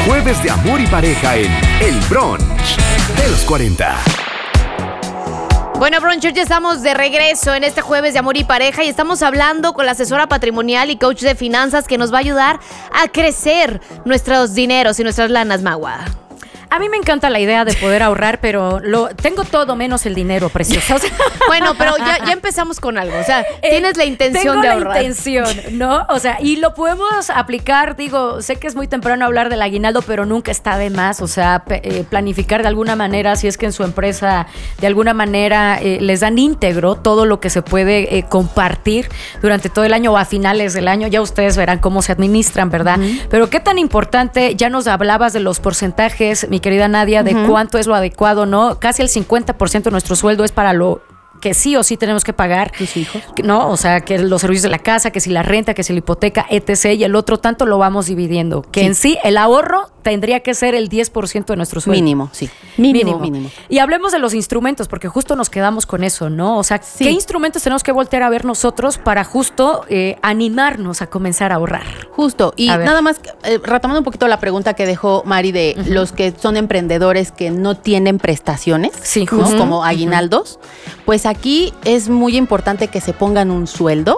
Jueves de amor y pareja en El Brunch de los 40. Bueno, Brunchers, ya estamos de regreso en este Jueves de Amor y Pareja y estamos hablando con la asesora patrimonial y coach de finanzas que nos va a ayudar a crecer nuestros dineros y nuestras lanas, Magua. A mí me encanta la idea de poder ahorrar, pero tengo todo menos el dinero, preciosa. O sea, bueno, pero ya empezamos con algo. O sea, tienes la intención de ahorrar. Tengo la intención, ¿no? O sea, y lo podemos aplicar, digo, sé que es muy temprano hablar del aguinaldo, pero nunca está de más. O sea, planificar de alguna manera, si es que en su empresa de alguna manera les dan íntegro todo lo que se puede compartir durante todo el año o a finales del año. Ya ustedes verán cómo se administran, ¿verdad? Pero qué tan importante, ya nos hablabas de los porcentajes, mi querida Nadia, de cuánto es lo adecuado, ¿no? Casi el 50% de nuestro sueldo es para lo que sí o sí tenemos que pagar. ¿Tus hijos? ¿No? O sea, que los servicios de la casa, que si la renta, que si la hipoteca, etc. Y el otro tanto lo vamos dividiendo. Que en sí, el ahorro tendría que ser el 10% de nuestro sueldo. Mínimo, sí. Mínimo. Y hablemos de los instrumentos, porque justo nos quedamos con eso, ¿no? O sea, ¿qué instrumentos tenemos que voltear a ver nosotros para justo animarnos a comenzar a ahorrar? Justo. Y nada más, retomando un poquito la pregunta que dejó Mari de los que son emprendedores que no tienen prestaciones, sí, ¿no? Como aguinaldos, pues aquí es muy importante que se pongan un sueldo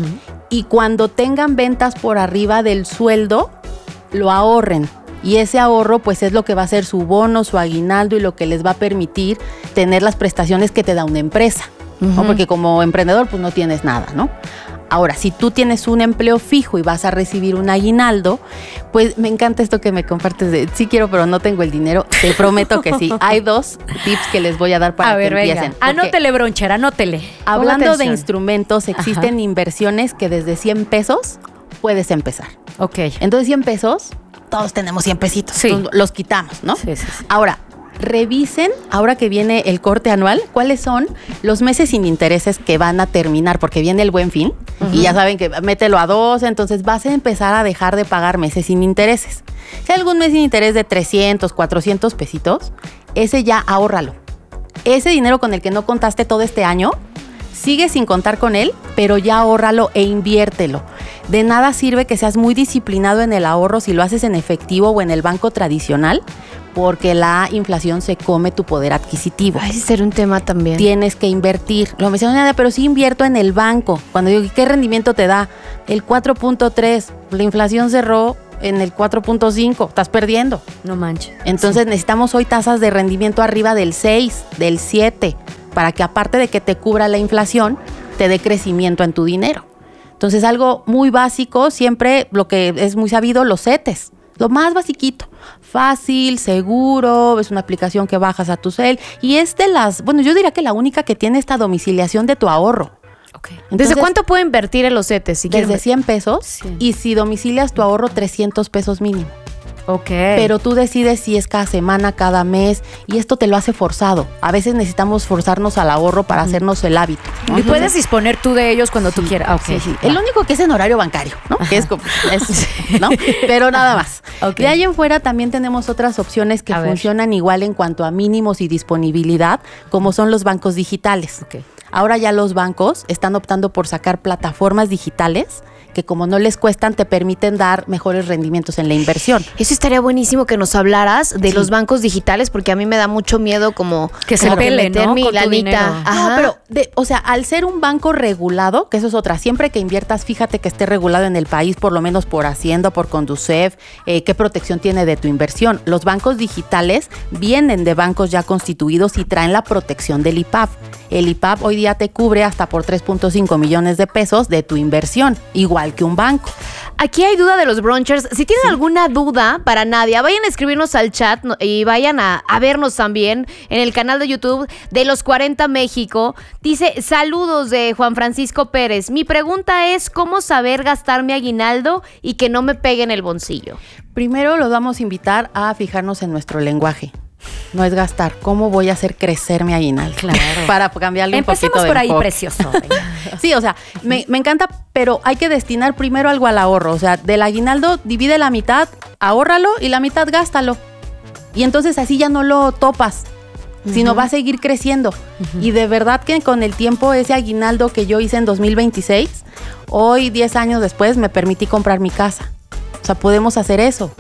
y cuando tengan ventas por arriba del sueldo, lo ahorren. Y ese ahorro pues es lo que va a ser su bono, su aguinaldo y lo que les va a permitir tener las prestaciones que te da una empresa, ¿no? Porque como emprendedor pues no tienes nada, ¿no? Ahora, si tú tienes un empleo fijo y vas a recibir un aguinaldo, pues me encanta esto que me compartes de sí quiero pero no tengo el dinero, te prometo que sí. Hay 2 tips que les voy a dar para que empiecen. Anótele, Bronchera, anótele. Hablando de instrumentos, existen inversiones que desde 100 pesos puedes empezar. Ok. Entonces 100 pesos, todos tenemos 100 pesitos, sí. Los quitamos, ¿no? Sí. Ahora, revisen, ahora que viene el corte anual, cuáles son los meses sin intereses que van a terminar, porque viene el Buen Fin, y ya saben que mételo a 2, entonces vas a empezar a dejar de pagar meses sin intereses. Si hay algún mes sin interés de 300, 400 pesitos, ese ya ahórralo. Ese dinero con el que no contaste todo este año, sigue sin contar con él, pero ya ahórralo e inviértelo. De nada sirve que seas muy disciplinado en el ahorro si lo haces en efectivo o en el banco tradicional, porque la inflación se come tu poder adquisitivo. Ay, ese será un tema también. Tienes que invertir. Lo menciona, pero sí invierto en el banco. Cuando digo, ¿qué rendimiento te da? El 4.3. La inflación cerró en el 4.5. Estás perdiendo. No manches. Entonces necesitamos hoy tasas de rendimiento arriba del 6, del 7, para que aparte de que te cubra la inflación, te dé crecimiento en tu dinero. Entonces algo muy básico, siempre lo que es muy sabido, los CETES. Lo más basiquito, fácil, seguro, es una aplicación que bajas a tu cel y es de las, bueno, yo diría que la única que tiene esta domiciliación de tu ahorro. Okay. Entonces, ¿desde cuánto puedo invertir en los CETES? Si desde 100 pesos y si domicilias tu ahorro 300 pesos mínimo. Ok. Pero tú decides si es cada semana, cada mes, y esto te lo hace forzado. A veces necesitamos forzarnos al ahorro para hacernos el hábito, ¿no? Y puedes disponer tú de ellos cuando tú quieras. Okay. Sí. El único que es en horario bancario, ¿no? Que es como, ¿no? Pero nada más. Okay. De ahí en fuera también tenemos otras opciones que funcionan igual en cuanto a mínimos y disponibilidad, como son los bancos digitales. Okay. Ahora ya los bancos están optando por sacar plataformas digitales que como no les cuestan, te permiten dar mejores rendimientos en la inversión. Eso estaría buenísimo que nos hablaras de los bancos digitales, porque a mí me da mucho miedo como que se pele, ¿no? Mi lanita. No, pero, o sea, al ser un banco regulado, que eso es otra, siempre que inviertas, fíjate que esté regulado en el país, por lo menos por Hacienda, por Conducef, qué protección tiene de tu inversión. Los bancos digitales vienen de bancos ya constituidos y traen la protección del IPAB. El IPAB hoy día te cubre hasta por 3.5 millones de pesos de tu inversión, igual que un banco. Aquí hay duda de los brunchers. Si tienen alguna duda para Nadia, vayan a escribirnos al chat y vayan a vernos también en el canal de YouTube de Los 40 México. Dice, saludos de Juan Francisco Pérez. Mi pregunta es, ¿cómo saber gastar mi aguinaldo y que no me pegue en el bolsillo? Primero los vamos a invitar a fijarnos en nuestro lenguaje. No es gastar. ¿Cómo voy a hacer crecer mi aguinaldo? Claro. Para cambiarle un poquito de Empecemos por ahí, enfoque. precioso. Sí, o sea, me encanta, pero hay que destinar primero algo al ahorro. O sea, del aguinaldo divide la mitad, ahórralo y la mitad gástalo. Y entonces así ya no lo topas, sino va a seguir creciendo. Y de verdad que con el tiempo ese aguinaldo que yo hice en 2026, hoy 10 años después me permití comprar mi casa. O sea, podemos hacer eso, pero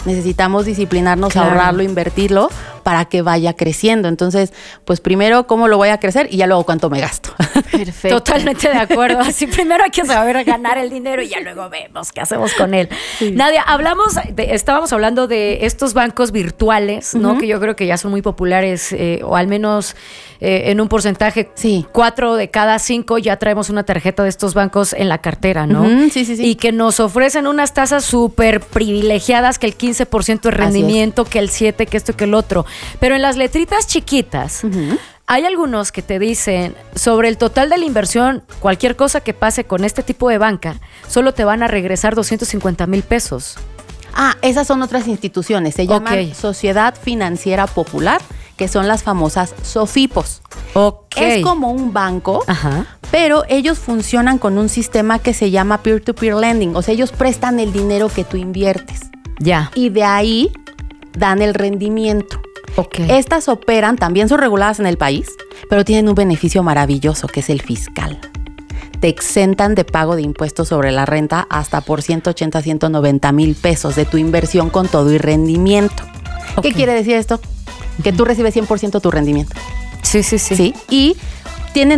necesitamos disciplinarnos Claro. a ahorrarlo, invertirlo para que vaya creciendo. Entonces, pues primero cómo lo voy a crecer y ya luego cuánto me gasto. Perfecto. Totalmente de acuerdo. Así primero hay que saber ganar el dinero y ya luego vemos qué hacemos con él. Nadia, estábamos hablando de estos bancos virtuales, ¿no? Que yo creo que ya son muy populares, o al menos en un porcentaje, Sí. 4 de cada 5 ya traemos una tarjeta de estos bancos en la cartera, ¿no? Ujú, sí, sí, sí. Y que nos ofrecen unas tasas súper privilegiadas, que el 15% de rendimiento, que el 7%, que esto, que el otro. Pero en las letritas chiquitas, hay algunos que te dicen, sobre el total de la inversión, cualquier cosa que pase con este tipo de banca, solo te van a regresar 250,000 pesos. Ah, esas son otras instituciones. Se llaman Ok. Sociedad Financiera Popular, que son las famosas SOFIPOS. Ok. Es como un banco, Ajá. pero ellos funcionan con un sistema que se llama peer-to-peer lending. O sea, ellos prestan el dinero que tú inviertes Ya. y de ahí dan el rendimiento. Ok. Estas operan, también son reguladas en el país, pero tienen un beneficio maravilloso que es el fiscal. Te exentan de pago de impuestos sobre la renta hasta por 180, 190,000 pesos de tu inversión con todo y rendimiento. ¿Qué Ok. quiere decir esto? Que tú recibes 100% tu rendimiento. Sí, sí, sí. ¿Sí? Y tienen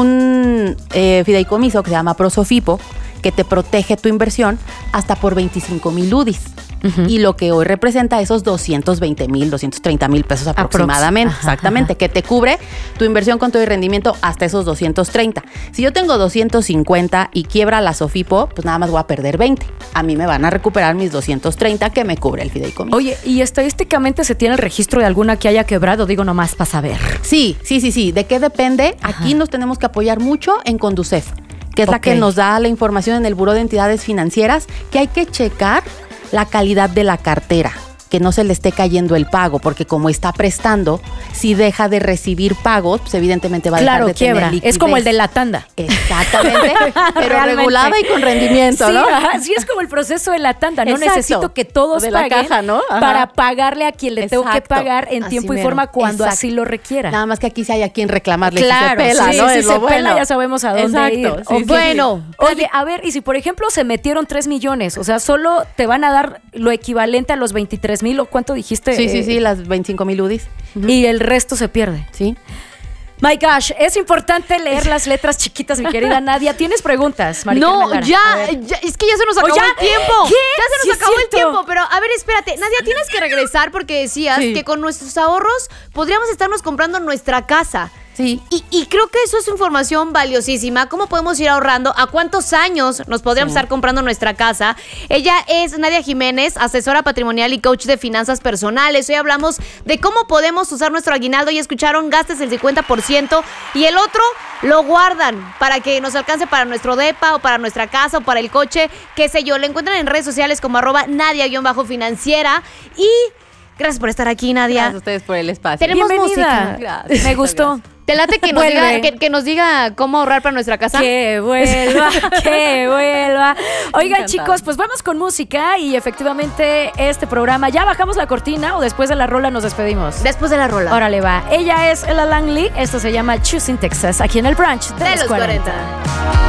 un fideicomiso que se llama Prosofipo, que te protege tu inversión hasta por 25,000 UDIs. Y lo que hoy representa esos 220,000, 230,000 pesos aproximadamente. Ajá, Exactamente, que te cubre tu inversión con todo y rendimiento hasta esos 230. Si yo tengo 250 y quiebra la Sofipo, pues nada más voy a perder 20. A mí me van a recuperar mis 230 que me cubre el fideicomiso. Oye, ¿y estadísticamente se tiene el registro de alguna que haya quebrado? Digo nomás para saber. Sí. ¿De qué depende? Aquí nos tenemos que apoyar mucho en Conducef, que es la que Ok. nos da la información en el Buró de Entidades Financieras, que hay que checar la calidad de la cartera, que no se le esté cayendo el pago, porque como está prestando, si deja de recibir pagos, pues evidentemente va a Claro, dejar de tener quiebra. liquidez. Es como el de la tanda. Exactamente, pero Realmente. regulada y con rendimiento, Sí, ¿no? ajá, sí, es como el proceso de la tanda. No Exacto. necesito que todos De la paguen caja, ¿no? Ajá. para pagarle a quien le tengo que Exacto. pagar en Así tiempo y mero. forma cuando Exacto. así lo requiera. Nada más que aquí sí hay a quien reclamarle Claro, si se pela, sí, ¿no? si Es se lo pela bueno. ya sabemos a dónde Exacto, ir. sí, Ok. sí. Bueno, Oye, a ver, y si por ejemplo se metieron 3 millones, o sea, solo te van a dar lo equivalente a los 23,000 o cuánto dijiste. Sí, las 25,000 UDIs. Y el resto se pierde. Sí. My gosh, es importante leer las letras chiquitas, mi querida Nadia. ¿Tienes preguntas, Mari no, Carmen Lara? A ver. ya, es que ya se nos acabó ya. el tiempo. ¿Qué? Ya se Sí nos es acabó el cierto. tiempo, pero a ver, espérate. Nadia, tienes que regresar porque decías Sí. que con nuestros ahorros podríamos estarnos comprando nuestra casa. Sí. Y creo que eso es información valiosísima. ¿Cómo podemos ir ahorrando? ¿A cuántos años nos podríamos estar comprando nuestra casa? Ella es Nadia Jiménez, asesora patrimonial y coach de finanzas personales. Hoy hablamos de cómo podemos usar nuestro aguinaldo. Y escucharon, gastes el 50% y el otro lo guardan para que nos alcance para nuestro depa o para nuestra casa o para el coche, qué sé yo. Le encuentran en redes sociales como @Nadia_financiera. Y gracias por estar aquí, Nadia. Gracias a ustedes por el espacio. Tenemos Bienvenida. música. Gracias. Me gustó. ¿Te late que nos, Vuelve. diga, que nos diga cómo ahorrar para nuestra casa? Que vuelva, que vuelva. Oigan, Encantada. chicos, pues vamos con música y efectivamente este programa, ¿ya bajamos la cortina o después de la rola nos despedimos? Después de la rola. Órale, va. Ella es Ella Langley, esto se llama Choosing Texas, aquí en el brunch de, De los 40.